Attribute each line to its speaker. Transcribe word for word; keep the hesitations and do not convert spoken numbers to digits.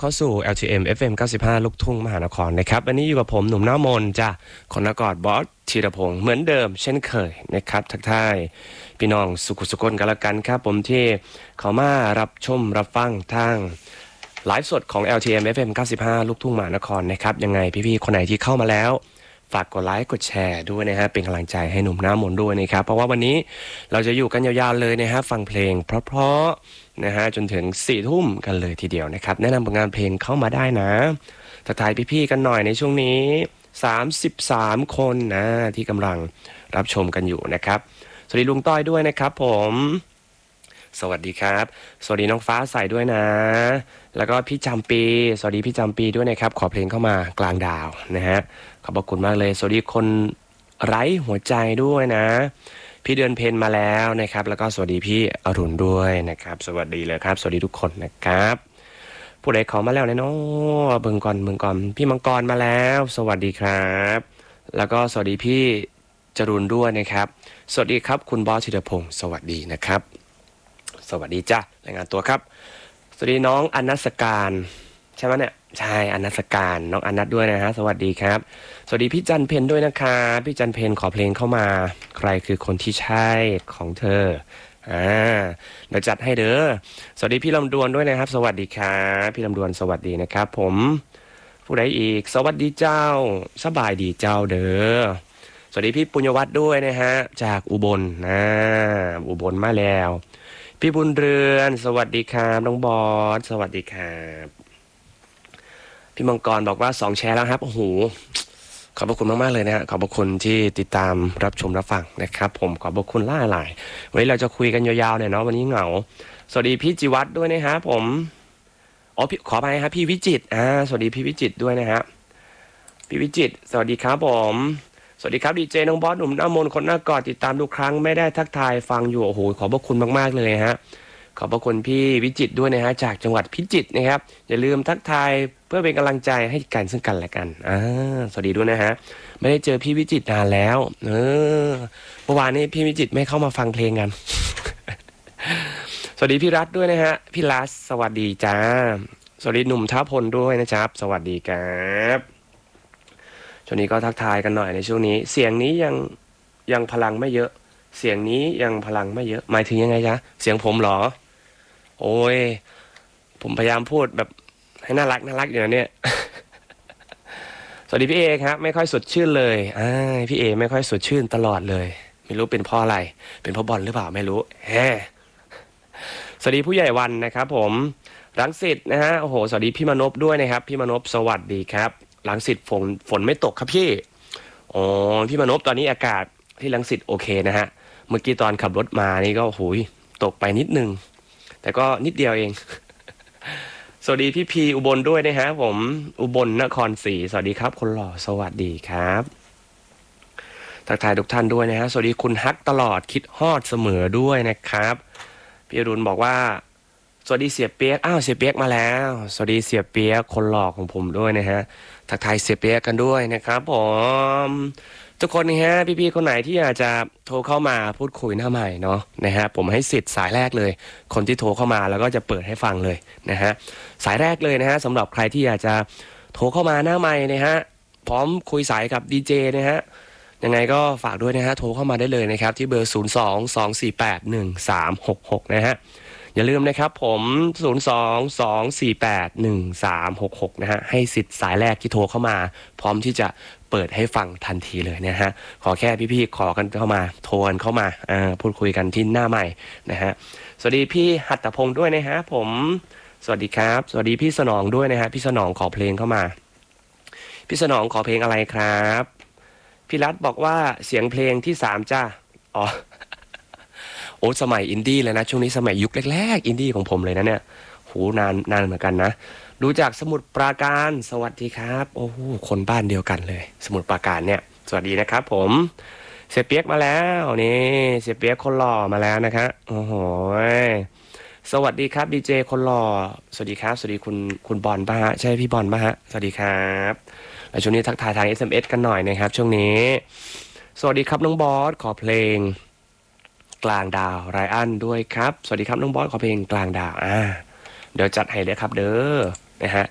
Speaker 1: เข้าสู่ แอล ที เอ็ม เอฟ เอ็ม เก้าสิบห้า ลูกทุ่งมหานครนะครับวันนี้อยู่กับผมหนุ่มหน้ามนจ้ะคนละกอดบอสธีรพงษ์เหมือนเดิมเช่นเคยนะครับทักทายพี่น้องสุขุสุกนกันละกันครับผมที่เขามารับชมรับฟังทางไลฟ์สดของ แอล ที เอ็ม เอฟ เอ็ม เก้าสิบห้า ลูกทุ่งมหานครนะครับยังไงพี่ๆคนไหนที่เข้ามาแล้วฝากกดไลค์กดแชร์ด้วยนะฮะเป็นกำลังใจให้หนุ่มหน้ามนด้วยนะครับเพราะว่าวันนี้เราจะอยู่กันยาวๆเลยนะฮะฟังเพลงเพราะๆนะฮะจนถึงสี่ทุ่มกันเลยทีเดียวนะครับแนะนำผลงานเพลงเข้ามาได้นะทักทายพี่ๆกันหน่อยในช่วงนี้สามสิบสามคนนะที่กำลังรับชมกันอยู่นะครับสวัสดีลุงต้อยด้วยนะครับผมสวัสดีครับสวัสดีน้องฟ้าใสด้วยนะแล้วก็พี่จำปีสวัสดีพี่จำปีด้วยนะครับขอเพลงเข้ามากลางดาวนะฮะขอบคุณมากเลยสวัสดีคนไร้หัวใจด้วยนะพี่เดือนเพนมาแล้วนะครับแล้วก็สวัสดีพี่อรุณด้วยนะครับสวัสดีเลยครับสวัสดีทุกคนนะครับผู้ใดเขามาแล้วเนี่ยเนาะเบิ่งก่อนเบิ่งก่อนพี่มังกรมาแล้วสวัสดีครับแล้วก็สวัสดีพี่จรุนด้วยนะครับสวัสดีครับคุณบอสธีรพงศ์สวัสดีนะครับสวัสดีจ้ะรายงานตัวครับสวัสดีน้องอนัสการใช่ไหมเนี่ยใช่อนัสการน้องอนัสด้วยนะฮะสวัสดีครับสวัสดีพี่จันเพนด้วยนะคะพี่จันเพนขอเพลงเข้ามาใครคือคนที่ใช่ของเธออ่าเดี๋ยวจัดให้เด้อสวัสดีพี่ลำดวนด้วยนะครับสวัสดีครับพี่ลำดวนสวัสดีนะครับผมผู้ใดอีกสวัสดีเจ้าสบายดีเจ้าเด้อสวัสดีพี่ปุญญวัฒน์ด้วยนะฮะจากอุบลนะอุบลมาแล้วพี่บุญเรือนสวัสดีครับน้องบอสสวัสดีครับพี่มังกรบอกว่าสองแชร์แล้วครับโอ้โหขอบพระคุณมากๆเลยนะฮะขอบพระคุณที่ติดตามรับชมรับฟังนะครับผมขอบพระคุณล่าหลายวันนี้เราจะคุยกันยาวๆหน่อยเนาะวันนี้เหงาสวัสดีพี่จิวัฒน์ด้วยนะฮะผมอ๋อพี่ขอไปครับพี่วิจิตรอ่าสวัสดีพี่วิจิตรด้วยนะฮะพี่วิจิตรสวัสดีครับผมสวัสดีครับดีเจน้องบอสหนุ่มหน้ามนคนหน้ากอดติดตามทุกครั้งไม่ได้ทักทายฟังอยู่โอ้โหขอบพระคุณมากๆเลยฮะขอบพระคุณพี่วิจิตรด้วยนะฮะจากจังหวัดพิจิตรนะครับอย่าลืมทักทายเพื่อเป็นกำลังใจให้กันซึ่งกันและกันอ่าสวัสดีด้วยนะฮะไม่ได้เจอพี่วิจิตรนานแล้วเออเมื่อวานนี้พี่วิจิตรไม่เข้ามาฟังเพลงกัน สวัสดีพี่รัฐด้วยนะฮะพี่รัฐสวัสดีจ้าสวัสดีหนุ่มท้าพลด้วยนะครับสวัสดีครับช่วงนี้ก็ทักทายกันหน่อยในช่วงนี้เสียงนี้ยังยังพลังไม่เยอะเสียงนี้ยังพลังไม่เยอะหมายถึงยังไงจ๊ะเสียงผมเหรอโอ้ยผมพยายามพูดแบบให้น่ารักน่ารักอยู่นะเนี่ย สวัสดีพี่เอครับไม่ค่อยสดชื่นเลยอ่าพี่เอไม่ค่อยสดชื่นตลอดเลยไม่รู้เป็นเพราะอะไรเป็นเพราะบอลหรือเปล่าไม่รู้แฮสวัสดีผู้ใหญ่วันนะครับผมรังสิตนะฮะโอ้โหสวัสดีพี่มนพด้วยนะครับพี่มนพสวัสดีครับรังสิตฝนฝนไม่ตกครับพี่อ๋อพี่มนพตอนนี้อากาศที่รังสิตโอเคนะฮะเมื่อกี้ตอนขับรถมานี่ก็โอ้โหตกไปนิดนึงแต่ก็นิดเดียวเอง สวัสดีพี่พีอุบลด้วยนะฮะผมอุบลนครศรีสวัสดีครับคนหล่อสวัสดีครับทักทายทุกท่านด้วยนะฮะสวัสดีคุณฮักตลอดคิดฮอดเสมอด้วยนะครับพี่อรุณบอกว่าสวัสดีเสียเปียกอ้าวเสียเปียกมาแล้วสวัสดีเสียเปียกคนหล่อของผมด้วยนะฮะทักทายเสียเปียกกันด้วยนะครับผมทุกคนนะฮะพี่ๆคนไหนที่อยากจะโทรเข้ามาพูดคุยหน้าใหม่เนาะนะฮะผมให้สิทธิ์สายแรกเลยคนที่โทรเข้ามาแล้วก็จะเปิดให้ฟังเลยนะฮะสายแรกเลยนะฮะสำหรับใครที่อยากจะโทรเข้ามาหน้าใหม่นะฮะพร้อมคุยสายกับดีเจนะฮะยังไงก็ฝากด้วยนะฮะโทรเข้ามาได้เลยนะครับที่เบอร์ศูนย์ สอง สอง สี่ แปด หนึ่ง สาม หก หกนะฮะอย่าลืมนะครับผมศูนย์ สอง สอง สี่ แปด หนึ่ง สาม หก หกนะฮะให้สิทธิ์สายแรกที่โทรเข้ามาพร้อมที่จะเปิดให้ฟังทันทีเลยนะฮะขอแค่พี่ๆขอกันเข้ามาโทรกันเข้ามาอ่าพูดคุยกันที่หน้าใหม่นะฮะสวัสดีพี่หัตถพงศ์ด้วยนะฮะผมสวัสดีครับสวัสดีพี่สนองด้วยนะฮะพี่สนองขอเพลงเข้ามาพี่สนองขอเพลงอะไรครับพี่รัฐบอกว่าเสียงเพลงที่สามจ้าอ๋อโอ้สมัยอินดี้เลยนะช่วงนี้สมัยยุคแรกๆอินดี้ของผมเลยนะเนี่ยโหนานนานเหมือนกันนะดูจากสมุทรปราการสวัสดีครับโอ้โหคนบ้านเดียวกันเลยสมุทรปราการเนี่ยสวัสดีนะครับผมเสียเปียกมาแล้วนี่เสียเปียกคนหล่อมาแล้วนะครับโอ้โหสวัสดีครับดีเจคนหล่อสวัสดีครับสวัสดีคุณคุณบอลป่ะฮะใช่พี่บอลป่ะฮะสวัสดีครับแล้วช่วงนี้ทักทายทาง เอส เอ็ม เอส กันหน่อยนะครับช่วงนี้สวัสดีครับน้องบอสขอเพลงกลางดาวไรอันด้วยครับสวัสดีครับน้องบอสขอเพลงกลางดาวอ่าเดี๋ยวจัดให้เลยครับเด้อนะฮะ